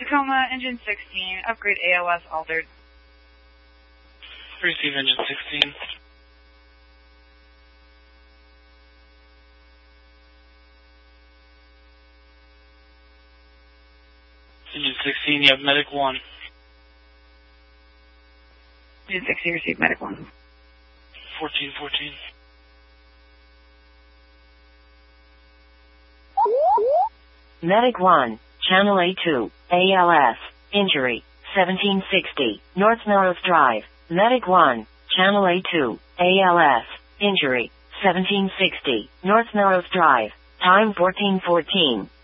Tacoma, engine 16, upgrade ALS altered. Receive engine 16. Engine 16, you have medic 1. Engine 16, receive medic 1. 1414. Medic 1, Channel A2, ALS, injury, 1760, North Melrose Drive. Medic 1, Channel A2, ALS, injury, 1760, North Melrose Drive. Time 1414.